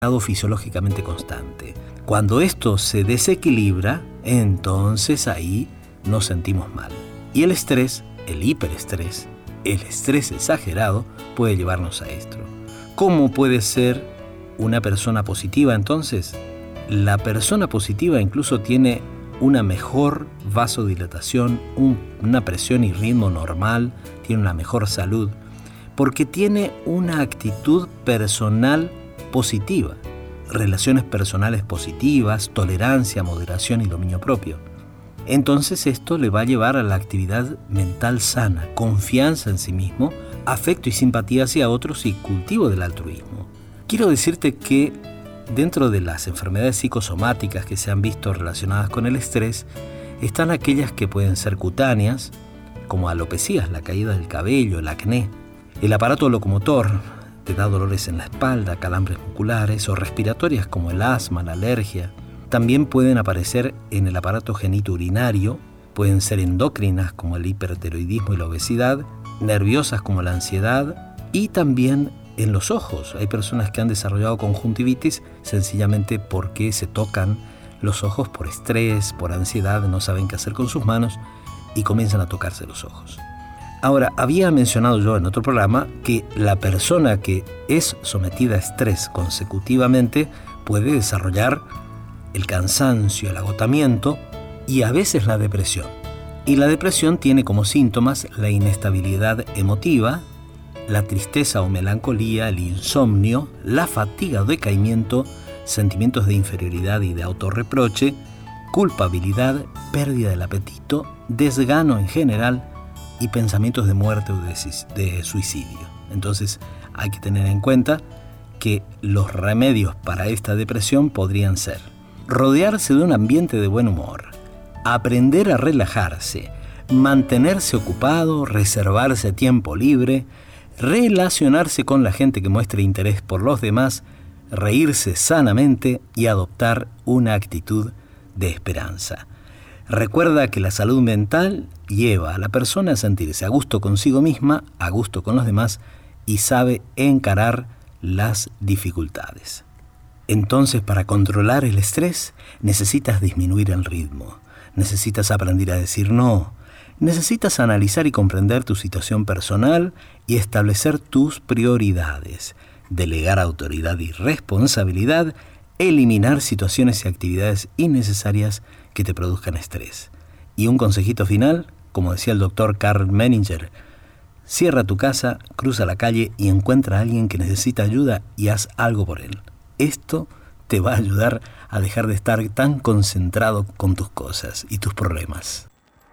fisiológicamente constante. Cuando esto se desequilibra, entonces ahí nos sentimos mal. Y el estrés, el hiperestrés, el estrés exagerado puede llevarnos a esto. ¿Cómo puede ser una persona positiva entonces? La persona positiva incluso tiene una mejor vasodilatación, una presión y ritmo normal, tiene una mejor salud, porque tiene una actitud personal positiva, relaciones personales positivas, tolerancia, moderación y dominio propio. Entonces esto le va a llevar a la actividad mental sana, confianza en sí mismo, afecto y simpatía hacia otros y cultivo del altruismo. Quiero decirte que dentro de las enfermedades psicosomáticas que se han visto relacionadas con el estrés, están aquellas que pueden ser cutáneas, como alopecias, la caída del cabello, el acné, el aparato locomotor, te da dolores en la espalda, calambres musculares, o respiratorias como el asma, la alergia. También pueden aparecer en el aparato genitourinario, pueden ser endocrinas como el hipertiroidismo y la obesidad, nerviosas como la ansiedad, y también en los ojos. Hay personas que han desarrollado conjuntivitis sencillamente porque se tocan los ojos por estrés, por ansiedad, no saben qué hacer con sus manos y comienzan a tocarse los ojos. Ahora, había mencionado yo en otro programa que la persona que es sometida a estrés consecutivamente puede desarrollar el cansancio, el agotamiento y a veces la depresión. Y la depresión tiene como síntomas la inestabilidad emotiva, la tristeza o melancolía, el insomnio, la fatiga o decaimiento, sentimientos de inferioridad y de autorreproche, culpabilidad, pérdida del apetito, desgano en general y pensamientos de muerte o de suicidio. Entonces hay que tener en cuenta que los remedios para esta depresión podrían ser rodearse de un ambiente de buen humor, aprender a relajarse, mantenerse ocupado, reservarse tiempo libre, relacionarse con la gente que muestre interés por los demás, reírse sanamente y adoptar una actitud de esperanza. Recuerda que la salud mental lleva a la persona a sentirse a gusto consigo misma, a gusto con los demás y sabe encarar las dificultades. Entonces, para controlar el estrés, necesitas disminuir el ritmo, necesitas aprender a decir no, necesitas analizar y comprender tu situación personal y establecer tus prioridades, delegar autoridad y responsabilidad, eliminar situaciones y actividades innecesarias que te produzcan estrés. Y un consejito final, como decía el doctor Karl Menninger, cierra tu casa, cruza la calle y encuentra a alguien que necesita ayuda y haz algo por él. Esto te va a ayudar a dejar de estar tan concentrado con tus cosas y tus problemas.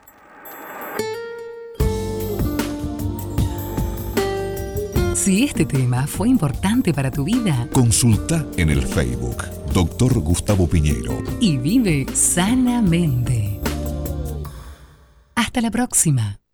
Si este tema fue importante para tu vida, consulta en el Facebook Dr. Gustavo Piñeiro y vive sanamente. Hasta la próxima.